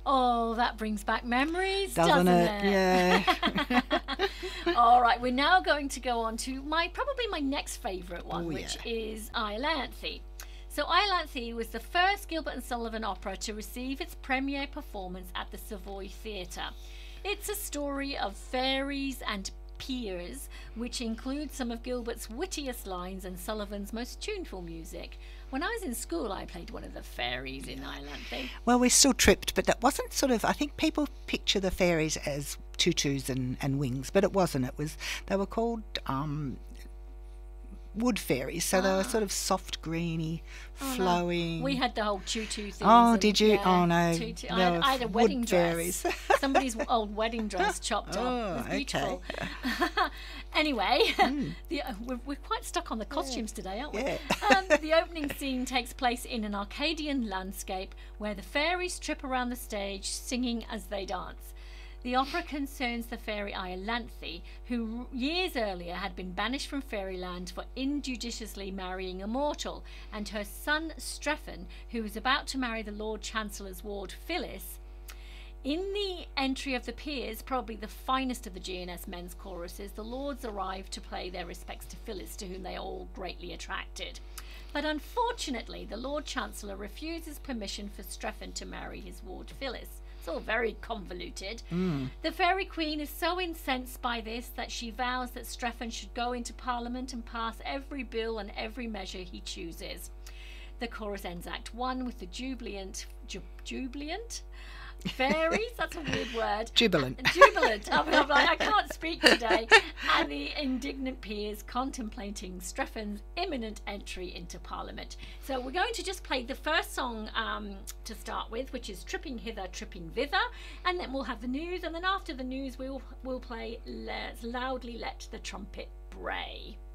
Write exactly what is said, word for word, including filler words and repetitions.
Oh, that brings back memories, Doesn't doesn't it? it? Yeah. All right, we're now going to go on to my probably my next favourite one, Oh, which yeah. is Iolanthe. So Iolanthe was the first Gilbert and Sullivan opera to receive its premiere performance at the Savoy Theatre. It's a story of fairies and peers, which includes some of Gilbert's wittiest lines and Sullivan's most tuneful music. When I was in school, I played one of the fairies in Iolanthe. Well, we're still tripped, but that wasn't sort of. I think people picture the fairies as tutus and, and wings, but it wasn't. It was. They were called um, wood fairies, so they were sort of soft, greeny, Oh, no. flowing. We had the whole tutu thing. Oh, did you? Oh, no. Tutu. I, They had, were I had a wood wedding fairies. dress. Somebody's old wedding dress chopped Oh, up. It was beautiful. okay. Anyway, the, uh, we're, we're quite stuck on the costumes today, aren't we? Yeah. um, the opening scene takes place in an Arcadian landscape where the fairies trip around the stage singing as they dance. The opera concerns the fairy Iolanthe, who years earlier had been banished from fairyland for injudiciously marrying a mortal, and her son Strephon, who was about to marry the Lord Chancellor's ward Phyllis. In the entry of the peers, probably the finest of the G N S men's choruses, the lords arrive to pay their respects to Phyllis, to whom they are all greatly attracted. But unfortunately, the Lord Chancellor refuses permission for Strephon to marry his ward Phyllis. It's all very convoluted. Mm. The Fairy Queen is so incensed by this that she vows that Strephon should go into Parliament and pass every bill and every measure he chooses. The chorus ends Act One with the jubilant, ju- jubilant fairies. That's a weird word. Jubilant. Jubilant. I mean, I'm like, I can't speak today. And the indignant peers contemplating Strephon's imminent entry into Parliament. So we're going to just play the first song um, to start with, which is Tripping Hither, Tripping Thither, and then we'll have the news, and then after the news we'll we'll play Let's Loudly Let the Trumpet Bray.